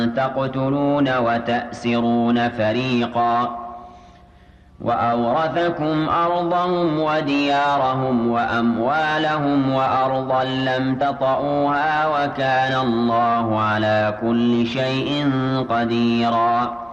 تقتلون وتأسرون فريقا وأورثكم أرضهم وديارهم وأموالهم وأرضا لم تطئوها وكان الله على كل شيء قديرا